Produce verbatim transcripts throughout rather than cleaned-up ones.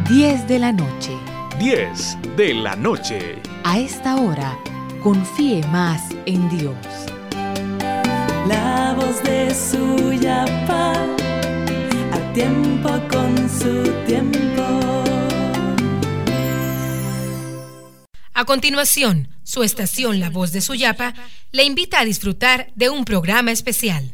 diez de la noche. diez de la noche. A esta hora, confíe más en Dios. La voz de Suyapa, a tiempo con su tiempo. A continuación, su estación La Voz de Suyapa le invita a disfrutar de un programa especial.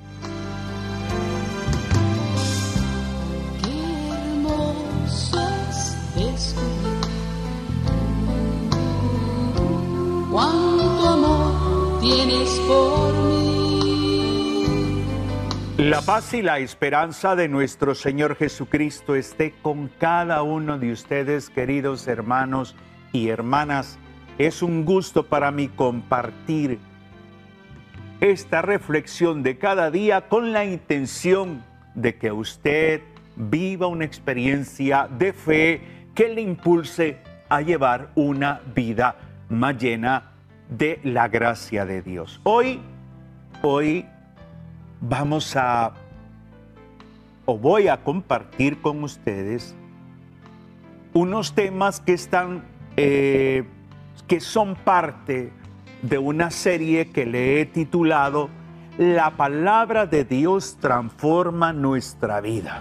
Cuánto amor tienes por mí. La paz y la esperanza de nuestro Señor Jesucristo esté con cada uno de ustedes, queridos hermanos y hermanas. Es un gusto para mí compartir esta reflexión de cada día con la intención de que usted viva una experiencia de fe que le impulse a llevar una vida más llena de la gracia de Dios. Hoy, hoy vamos a, o voy a compartir con ustedes unos temas que están, eh, que son parte de una serie que le he titulado La palabra de Dios transforma nuestra vida.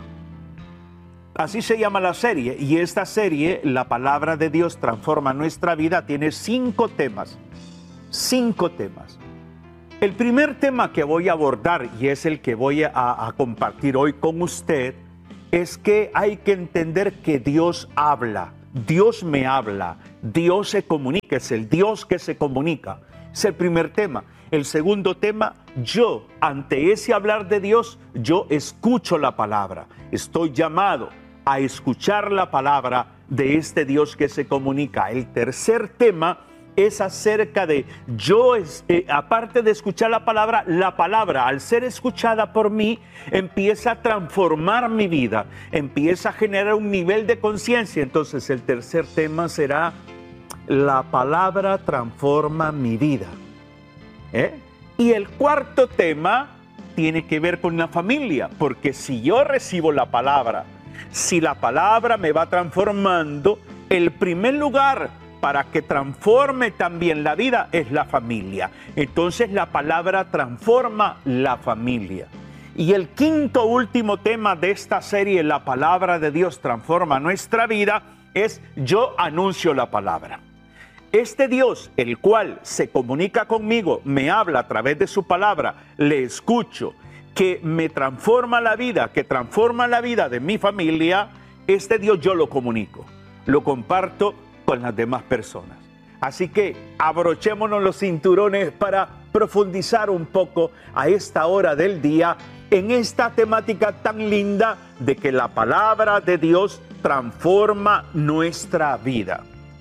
Así se llama la serie, y esta serie, La palabra de Dios transforma nuestra vida, tiene cinco temas. Cinco temas. El primer tema que voy a abordar, y es el que voy a, a compartir hoy con usted, es que hay que entender que Dios habla. Dios me habla. Dios se comunica. Es el Dios que se comunica. Es el primer tema. El segundo tema, yo, ante ese hablar de Dios, yo escucho la palabra. Estoy llamado a escuchar la palabra de este Dios que se comunica. El tercer tema es acerca de yo, eh, aparte de escuchar la palabra, la palabra, al ser escuchada por mí, empieza a transformar mi vida, empieza a generar un nivel de conciencia. Entonces el tercer tema será, la palabra transforma mi vida. ¿Eh? Y el cuarto tema tiene que ver con la familia, porque si yo recibo la palabra, si la palabra me va transformando, el primer lugar para que transforme también la vida es la familia. Entonces la palabra transforma la familia. Y el quinto último tema de esta serie, La palabra de Dios transforma nuestra vida, es yo anuncio la palabra. Este Dios, el cual se comunica conmigo, me habla a través de su palabra, le escucho, que me transforma la vida, que transforma la vida de mi familia, este Dios yo lo comunico, lo comparto con las demás personas. Así que abrochémonos los cinturones para profundizar un poco a esta hora del día en esta temática tan linda de que la palabra de Dios transforma nuestra vida.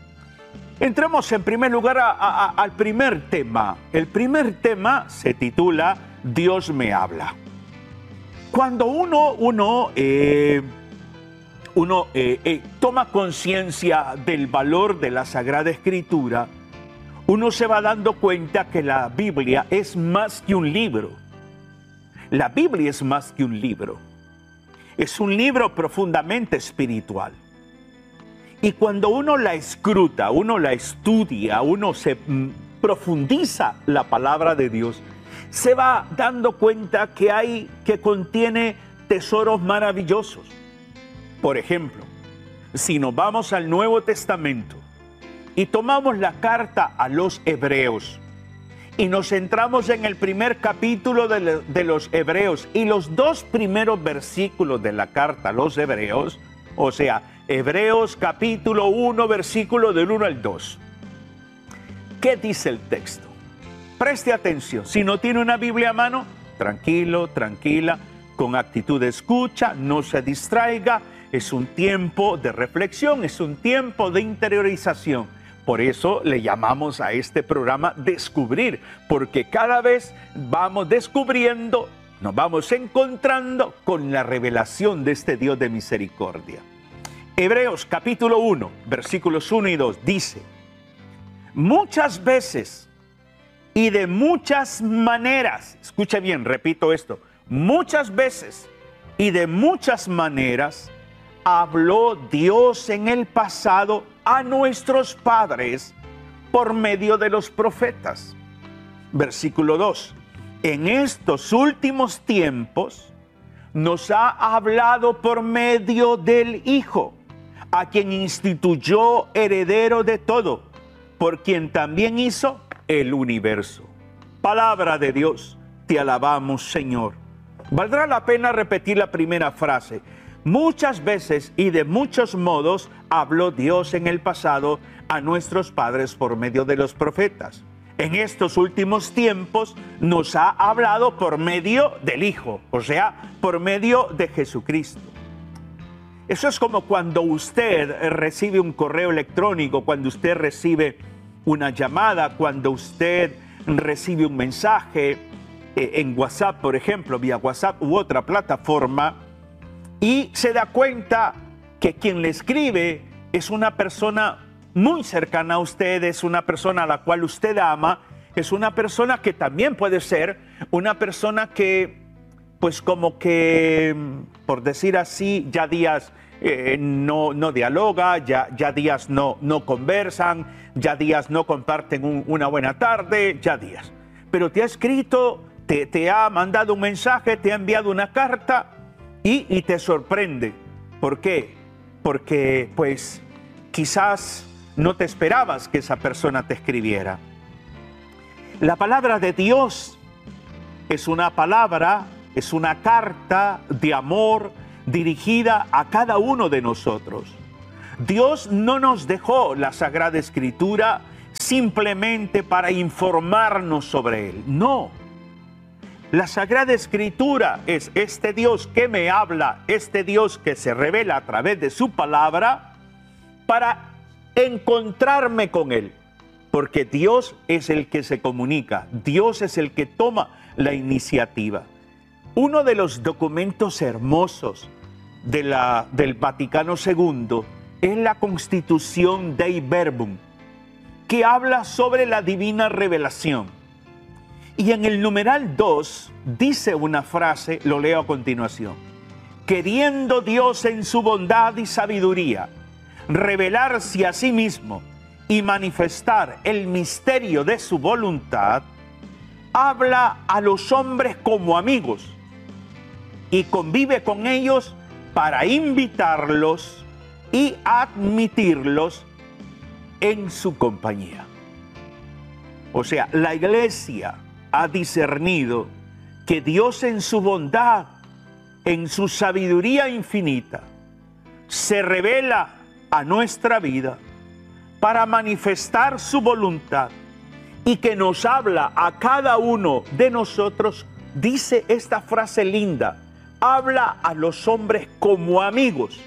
Entremos en primer lugar a, a, a, al primer tema. El primer tema se titula Dios me habla. Cuando uno, uno, eh, uno eh, eh, toma conciencia del valor de la Sagrada Escritura, uno se va dando cuenta que la Biblia es más que un libro. La Biblia es más que un libro. Es un libro profundamente espiritual. Y cuando uno la escruta, uno la estudia, uno se mm, profundiza la palabra de Dios, se va dando cuenta que hay, que contiene tesoros maravillosos. Por ejemplo, si nos vamos al Nuevo Testamento y tomamos la carta a los Hebreos y nos centramos en el primer capítulo de, le, de los Hebreos y los dos primeros versículos de la carta a los Hebreos, o sea, Hebreos capítulo uno, versículo del uno al dos. ¿Qué dice el texto? Preste atención. Si no tiene una Biblia a mano, tranquilo, tranquila, con actitud de escucha, no se distraiga. Es un tiempo de reflexión, es un tiempo de interiorización. Por eso le llamamos a este programa Descubrir, porque cada vez vamos descubriendo, nos vamos encontrando con la revelación de este Dios de misericordia. Hebreos capítulo uno, versículos uno y dos dice: muchas veces y de muchas maneras, escucha bien, repito esto, muchas veces y de muchas maneras habló Dios en el pasado a nuestros padres por medio de los profetas. Versículo dos. En estos últimos tiempos nos ha hablado por medio del Hijo, a quien instituyó heredero de todo, por quien también hizo el universo. Palabra de Dios, te alabamos, Señor. Valdrá la pena repetir la primera frase. Muchas veces y de muchos modos habló Dios en el pasado a nuestros padres por medio de los profetas. En estos últimos tiempos nos ha hablado por medio del Hijo, o sea, por medio de Jesucristo. Eso es como cuando usted recibe un correo electrónico, cuando usted recibe una llamada, cuando usted recibe un mensaje eh, en WhatsApp, por ejemplo, vía WhatsApp u otra plataforma, y se da cuenta que quien le escribe es una persona muy cercana a usted, es una persona a la cual usted ama, es una persona que también puede ser una persona que, pues como que, por decir así, ya días eh, no, no dialoga, ya, ya días no, no conversan, ya días no comparten un, una buena tarde, ya días. Pero te ha escrito, te, te ha mandado un mensaje, te ha enviado una carta y, y te sorprende. ¿Por qué? Porque, pues, quizás no te esperabas que esa persona te escribiera. La palabra de Dios es una palabra, es una carta de amor dirigida a cada uno de nosotros. Dios no nos dejó la Sagrada Escritura simplemente para informarnos sobre Él. No. La Sagrada Escritura es este Dios que me habla, este Dios que se revela a través de su palabra para encontrarme con Él, porque Dios es el que se comunica, Dios es el que toma la iniciativa. Uno de los documentos hermosos de la, del Vaticano segundo es la Constitución Dei Verbum, que habla sobre la divina revelación. Y en el numeral dos dice una frase, lo leo a continuación: queriendo Dios en su bondad y sabiduría revelarse a sí mismo y manifestar el misterio de su voluntad, habla a los hombres como amigos y convive con ellos para invitarlos y admitirlos en su compañía. O sea, la Iglesia ha discernido que Dios en su bondad, en su sabiduría infinita, se revela a nuestra vida para manifestar su voluntad y que nos habla a cada uno de nosotros. Dice esta frase linda: habla a los hombres como amigos.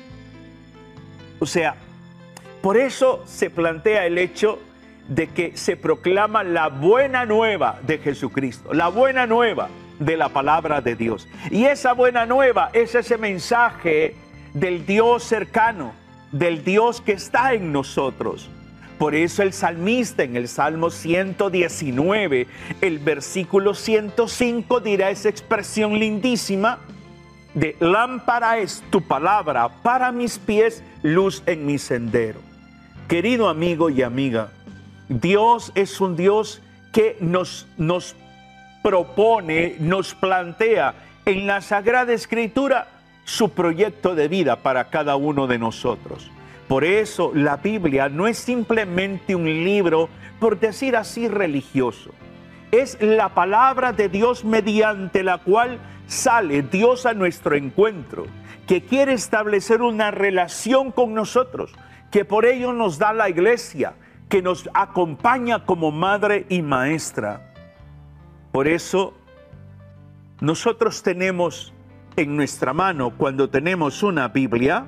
O sea, por eso se plantea el hecho de que se proclama la buena nueva de Jesucristo, la buena nueva de la palabra de Dios. Y esa buena nueva es ese mensaje del Dios cercano, del Dios que está en nosotros. Por eso el salmista en el Salmo ciento diecinueve, el versículo ciento cinco, dirá esa expresión lindísima de: lámpara es tu palabra para mis pies, luz en mi sendero. Querido amigo y amiga, Dios es un Dios que nos, nos propone, nos plantea en la Sagrada Escritura su proyecto de vida para cada uno de nosotros. Por eso la Biblia no es simplemente un libro, por decir así, religioso. Es la palabra de Dios mediante la cual sale Dios a nuestro encuentro, que quiere establecer una relación con nosotros, que por ello nos da la Iglesia, que nos acompaña como madre y maestra. Por eso nosotros tenemos en nuestra mano, cuando tenemos una Biblia,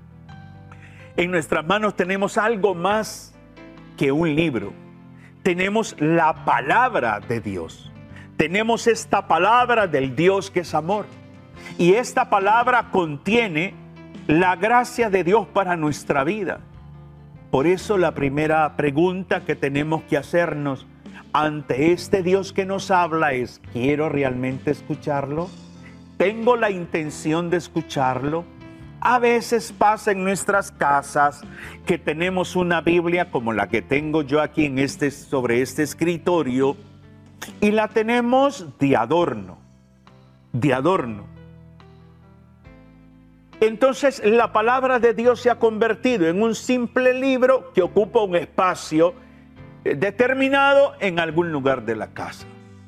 en nuestras manos tenemos algo más que un libro. Tenemos la palabra de Dios. Tenemos esta palabra del Dios que es amor. Y esta palabra contiene la gracia de Dios para nuestra vida. Por eso la primera pregunta que tenemos que hacernos ante este Dios que nos habla es: ¿quiero realmente escucharlo? ¿Tengo la intención de escucharlo? A veces pasa en nuestras casas que tenemos una Biblia como la que tengo yo aquí en este, sobre este escritorio, y la tenemos de adorno, de adorno. Entonces la palabra de Dios se ha convertido en un simple libro que ocupa un espacio determinado en algún lugar de la casa.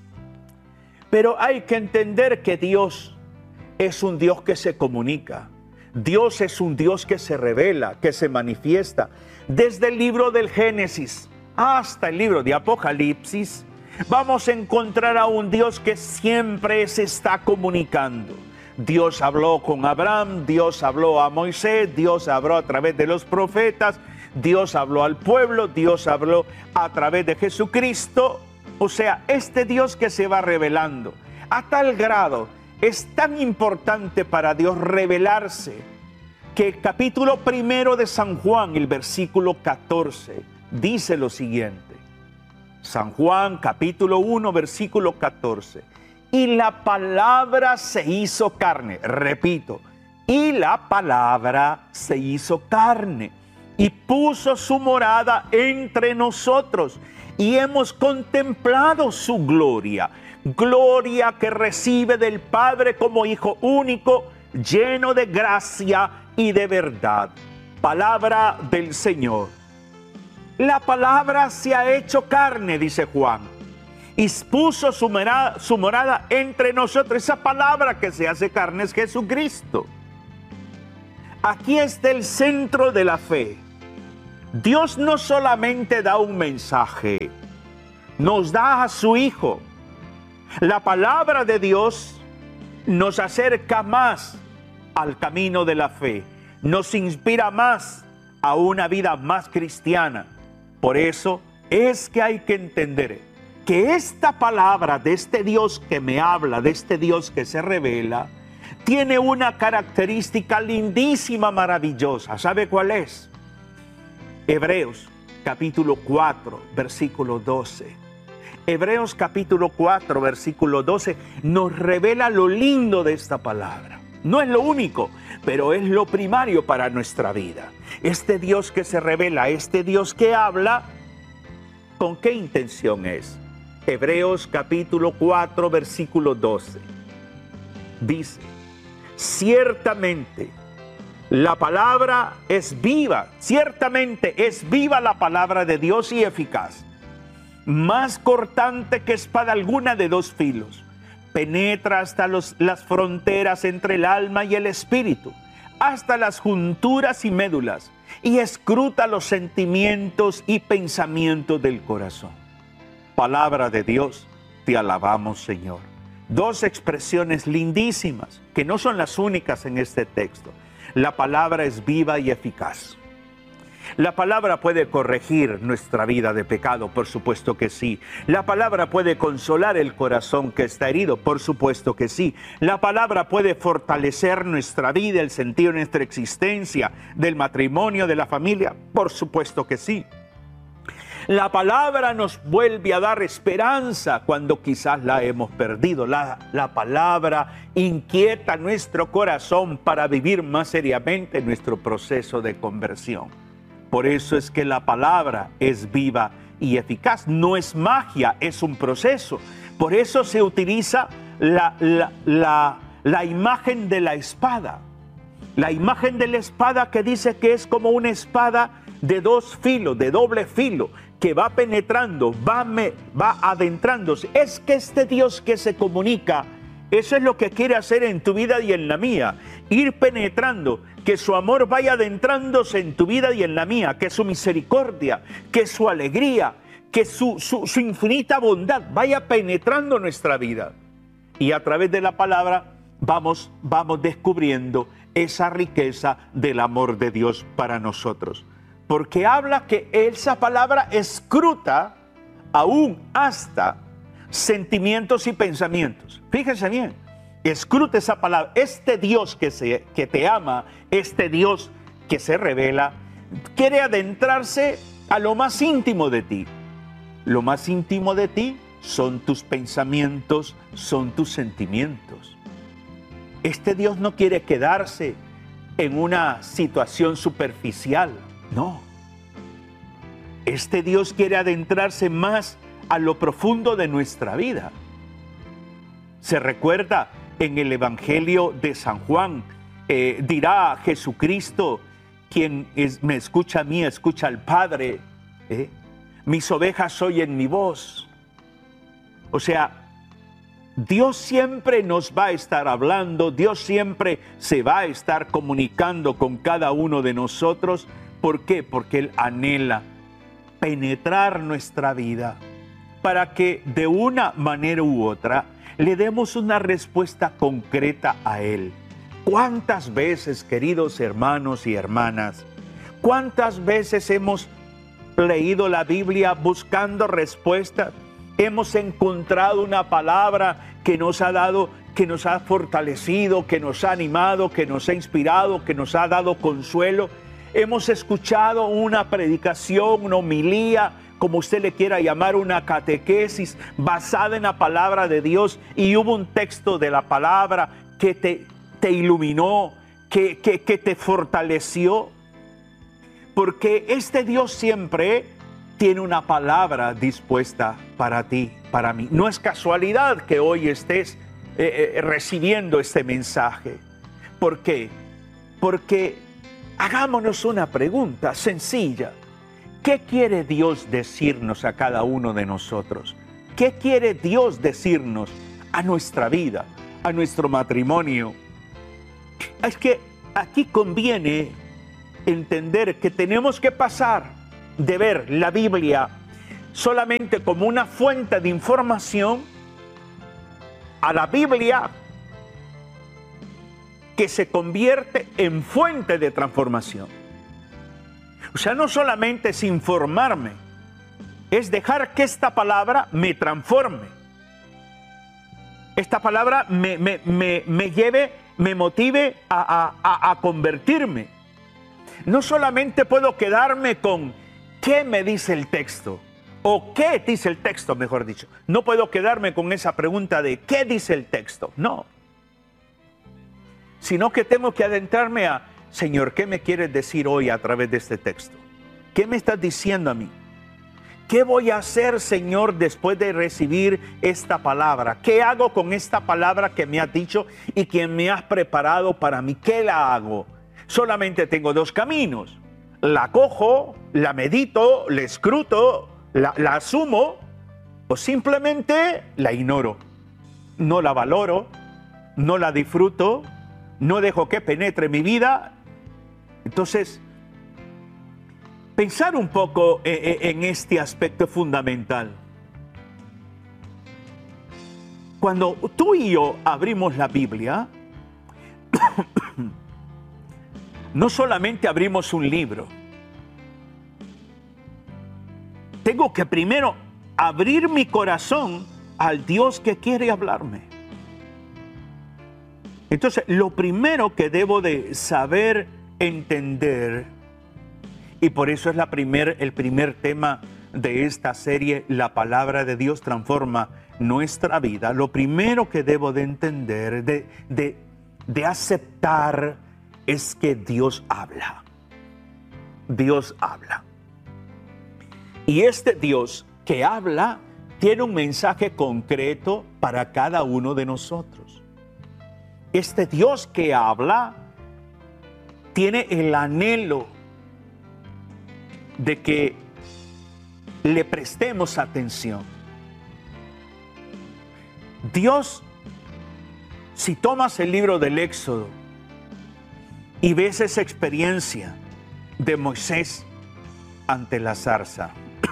Pero hay que entender que Dios es un Dios que se comunica. Dios es un Dios que se revela, que se manifiesta. Desde el libro del Génesis hasta el libro de Apocalipsis, vamos a encontrar a un Dios que siempre se está comunicando. Dios habló con Abraham, Dios habló a Moisés, Dios habló a través de los profetas, Dios habló al pueblo, Dios habló a través de Jesucristo. O sea, este Dios que se va revelando a tal grado, es tan importante para Dios revelarse, que el capítulo primero de San Juan, el versículo catorce, dice lo siguiente. San Juan, capítulo uno, versículo catorce. Y la palabra se hizo carne. Repito, y la palabra se hizo carne y puso su morada entre nosotros, y hemos contemplado su gloria, gloria que recibe del Padre como Hijo único, lleno de gracia y de verdad. Palabra del Señor. La palabra se ha hecho carne, dice Juan, y puso su morada, su morada entre nosotros. Esa palabra que se hace carne es Jesucristo. Aquí está el centro de la fe. Dios no solamente da un mensaje, nos da a su Hijo. La palabra de Dios nos acerca más al camino de la fe, nos inspira más a una vida más cristiana. Por eso es que hay que entender que esta palabra de este Dios que me habla, de este Dios que se revela, tiene una característica lindísima, maravillosa. ¿Sabe cuál es? Hebreos capítulo cuatro, versículo doce. Hebreos capítulo cuatro, versículo doce nos revela lo lindo de esta palabra. No es lo único, pero es lo primario para nuestra vida. Este Dios que se revela, este Dios que habla, ¿con qué intención es? Hebreos capítulo cuatro, versículo doce. Dice, ciertamente la palabra es viva, ciertamente es viva la palabra de Dios y eficaz, más cortante que espada alguna de dos filos, penetra hasta los, las fronteras entre el alma y el espíritu, hasta las junturas y médulas, y escruta los sentimientos y pensamientos del corazón. Palabra de Dios, te alabamos, Señor. Dos expresiones lindísimas, que no son las únicas en este texto. La palabra es viva y eficaz. La palabra puede corregir nuestra vida de pecado, por supuesto que sí. La palabra puede consolar el corazón que está herido, por supuesto que sí. La palabra puede fortalecer nuestra vida, el sentido de nuestra existencia, del matrimonio, de la familia, por supuesto que sí. La palabra nos vuelve a dar esperanza cuando quizás la hemos perdido. La, la palabra inquieta nuestro corazón para vivir más seriamente nuestro proceso de conversión. Por eso es que la palabra es viva y eficaz. No es magia, es un proceso. Por eso se utiliza la, la, la, la imagen de la espada. La imagen de la espada que dice que es como una espada de dos filos, de doble filo, que va penetrando, va, me, va adentrándose. Es que este Dios que se comunica, eso es lo que quiere hacer en tu vida y en la mía. Ir penetrando, que su amor vaya adentrándose en tu vida y en la mía, que su misericordia, que su alegría, que su, su, su infinita bondad vaya penetrando nuestra vida. Y a través de la palabra vamos, vamos descubriendo esa riqueza del amor de Dios para nosotros. Porque habla que esa palabra escruta aún hasta sentimientos y pensamientos. Fíjense bien, escruta esa palabra. Este Dios que, se, que te ama, este Dios que se revela, quiere adentrarse a lo más íntimo de ti. Lo más íntimo de ti son tus pensamientos, son tus sentimientos. Este Dios no quiere quedarse en una situación superficial. No. Este Dios quiere adentrarse más a lo profundo de nuestra vida. Se recuerda en el Evangelio de San Juan, eh, dirá Jesucristo, quien es, me escucha a mí, escucha al Padre. ¿eh? Mis ovejas oyen mi voz. O sea, Dios siempre nos va a estar hablando, Dios siempre se va a estar comunicando con cada uno de nosotros. ¿Por qué? Porque Él anhela penetrar nuestra vida para que de una manera u otra le demos una respuesta concreta a Él. ¿Cuántas veces, queridos hermanos y hermanas, cuántas veces hemos leído la Biblia buscando respuestas? Hemos encontrado una palabra que nos ha dado, que nos ha fortalecido, que nos ha animado, que nos ha inspirado, que nos ha dado consuelo. Hemos escuchado una predicación, una homilía, como usted le quiera llamar, una catequesis basada en la palabra de Dios, y hubo un texto de la palabra que te, te iluminó, que, que, que te fortaleció. Porque este Dios siempre tiene una palabra dispuesta para ti, para mí. No es casualidad que hoy estés eh, eh, recibiendo este mensaje. ¿Por qué? Porque hagámonos una pregunta sencilla. ¿Qué quiere Dios decirnos a cada uno de nosotros? ¿Qué quiere Dios decirnos a nuestra vida, a nuestro matrimonio? Es que aquí conviene entender que tenemos que pasar de ver la Biblia solamente como una fuente de información a la Biblia que se convierte en fuente de transformación. O sea, no solamente es informarme, es dejar que esta palabra me transforme. Esta palabra me, me, me, me lleve, me motive a, a, a convertirme. No solamente puedo quedarme con ¿qué me dice el texto? ¿O qué dice el texto, mejor dicho? No puedo quedarme con esa pregunta de ¿qué dice el texto? No. Sino que tengo que adentrarme a, Señor, ¿qué me quieres decir hoy a través de este texto? ¿Qué me estás diciendo a mí? ¿Qué voy a hacer, Señor, después de recibir esta palabra? ¿Qué hago con esta palabra que me has dicho y que me has preparado para mí? ¿Qué la hago? Solamente tengo dos caminos. La cojo, la medito, la escruto, la, la asumo, o simplemente la ignoro. No la valoro, no la disfruto, no dejo que penetre mi vida. Entonces, pensar un poco en este aspecto fundamental. Cuando tú y yo abrimos la Biblia, no solamente abrimos un libro. Tengo que primero abrir mi corazón al Dios que quiere hablarme. Entonces, lo primero que debo de saber entender, y por eso es la primer, el primer tema de esta serie, la palabra de Dios transforma nuestra vida. Lo primero que debo de entender, de, de, de aceptar, es que Dios habla. Dios habla. Y este Dios que habla tiene un mensaje concreto para cada uno de nosotros. Este Dios que habla tiene el anhelo de que le prestemos atención. Dios, si tomas el libro del Éxodo y ves esa experiencia de Moisés ante la zarza,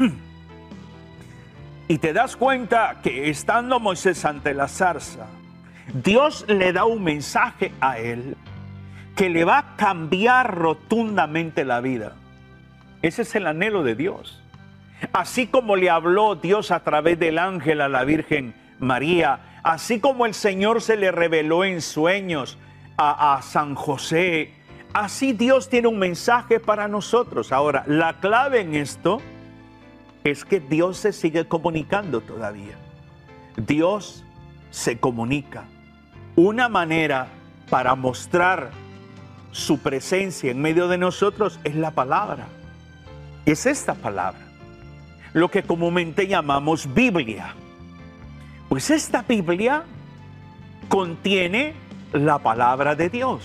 y te das cuenta que estando Moisés ante la zarza, Dios le da un mensaje a él que le va a cambiar rotundamente la vida. Ese es el anhelo de Dios. Así como le habló Dios a través del ángel a la Virgen María, así como el Señor se le reveló en sueños a, a San José, así Dios tiene un mensaje para nosotros. Ahora, la clave en esto es que Dios se sigue comunicando todavía. Dios se comunica. Una manera para mostrar su presencia en medio de nosotros es la palabra. Es esta palabra, lo que comúnmente llamamos Biblia. Pues esta Biblia contiene la palabra de Dios.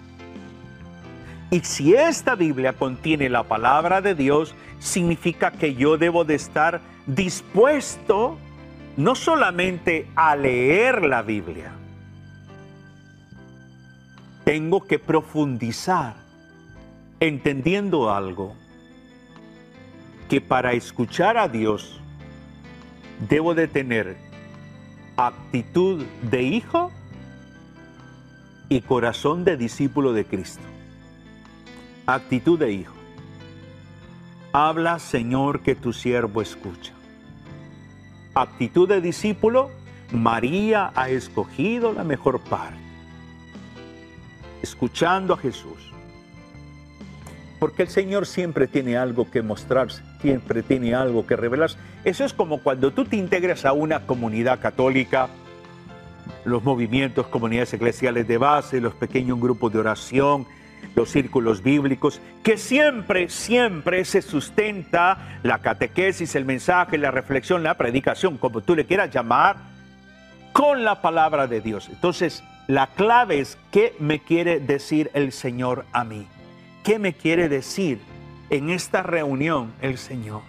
Y si esta Biblia contiene la palabra de Dios, significa que yo debo de estar dispuesto no solamente a leer la Biblia, tengo que profundizar entendiendo algo, que para escuchar a Dios debo de tener actitud de hijo y corazón de discípulo de Cristo. Actitud de hijo. Habla, Señor, que tu siervo escucha. Actitud de discípulo, María ha escogido la mejor parte. Escuchando a Jesús. Porque el Señor siempre tiene algo que mostrarse, siempre tiene algo que revelarse. Eso es como cuando tú te integras a una comunidad católica, los movimientos, comunidades eclesiales de base, los pequeños grupos de oración, los círculos bíblicos, que siempre, siempre se sustenta la catequesis, el mensaje, la reflexión, la predicación, como tú le quieras llamar, con la palabra de Dios. Entonces, la clave es ¿qué me quiere decir el Señor a mí? ¿Qué me quiere decir en esta reunión el Señor?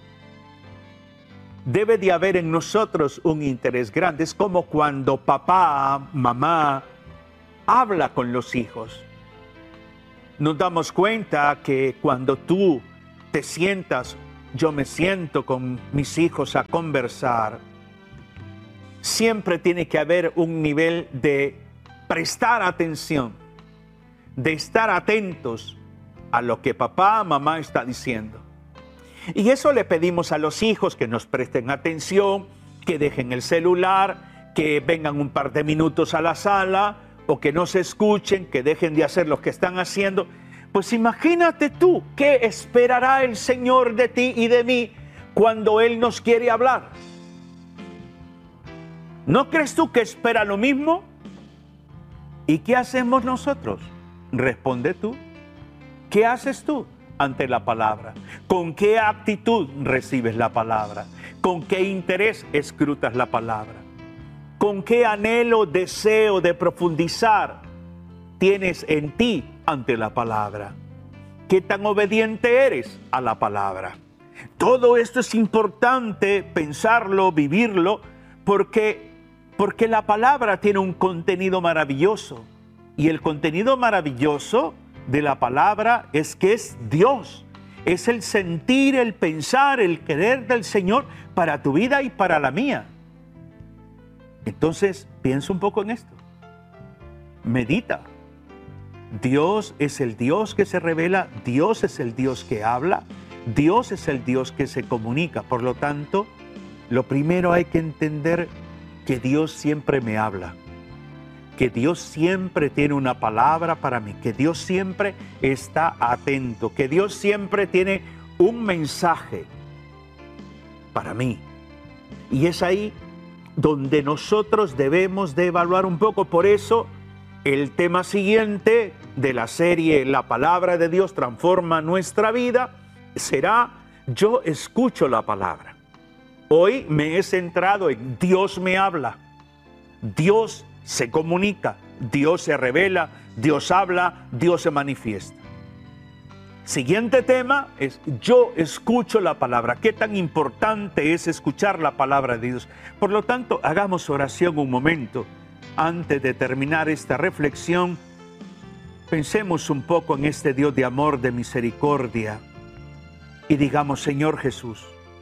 Debe de haber en nosotros un interés grande. Es como cuando papá, mamá, habla con los hijos. Nos damos cuenta que cuando tú te sientas, yo me siento con mis hijos a conversar, siempre tiene que haber un nivel de prestar atención, de estar atentos a lo que papá, mamá está diciendo. Y eso le pedimos a los hijos, que nos presten atención, que dejen el celular, que vengan un par de minutos a la sala, o que no se escuchen, que dejen de hacer lo que están haciendo. Pues imagínate tú, ¿qué esperará el Señor de ti y de mí cuando Él nos quiere hablar? ¿No crees tú que espera lo mismo? ¿Y qué hacemos nosotros? Responde tú. ¿Qué haces tú ante la palabra? ¿Con qué actitud recibes la palabra? ¿Con qué interés escrutas la palabra? ¿Con qué anhelo, deseo de profundizar tienes en ti ante la palabra? ¿Qué tan obediente eres a la palabra? Todo esto es importante pensarlo, vivirlo, porque, porque la palabra tiene un contenido maravilloso. Y el contenido maravilloso de la palabra es que es Dios. Es el sentir, el pensar, el querer del Señor para tu vida y para la mía. Entonces, piensa un poco en esto. Medita. Dios es el Dios que se revela, Dios es el Dios que habla, Dios es el Dios que se comunica. Por lo tanto, lo primero hay que entender que Dios siempre me habla, que Dios siempre tiene una palabra para mí, que Dios siempre está atento, que Dios siempre tiene un mensaje para mí. Y es ahí donde nosotros debemos de evaluar un poco. Por eso, el tema siguiente de la serie La Palabra de Dios transforma nuestra vida será Yo escucho la palabra. Hoy me he centrado en Dios me habla, Dios se comunica, Dios se revela, Dios habla, Dios se manifiesta. Siguiente tema es yo escucho la palabra. ¿Qué tan importante es escuchar la palabra de Dios? Por lo tanto, hagamos oración un momento. Antes de terminar esta reflexión, pensemos un poco en este Dios de amor, de misericordia, y digamos: Señor Jesús,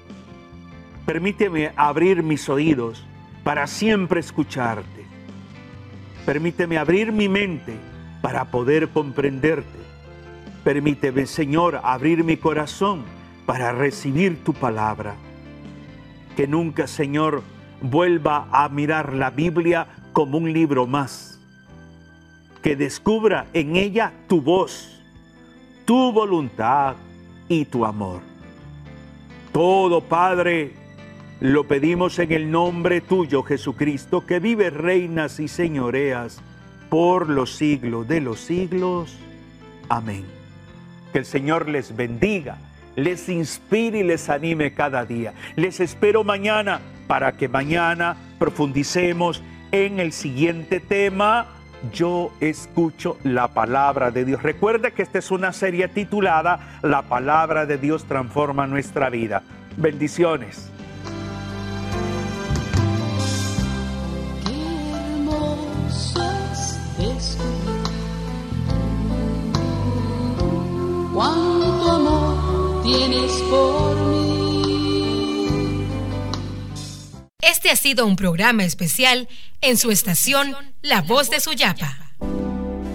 permíteme abrir mis oídos para siempre escucharte. Permíteme abrir mi mente para poder comprenderte. Permíteme, Señor, abrir mi corazón para recibir tu palabra. Que nunca, Señor, vuelva a mirar la Biblia como un libro más. Que descubra en ella tu voz, tu voluntad y tu amor. Todo, Padre, lo pedimos en el nombre tuyo, Jesucristo, que vive, reinas y señoreas por los siglos de los siglos. Amén. Que el Señor les bendiga, les inspire y les anime cada día. Les espero mañana para que mañana profundicemos en el siguiente tema. Yo escucho la palabra de Dios. Recuerde que esta es una serie titulada La palabra de Dios transforma nuestra vida. Bendiciones. Qué hermoso es descubrir cuánto amor tienes por mí. Este ha sido un programa especial en su estación La Voz de Suyapa.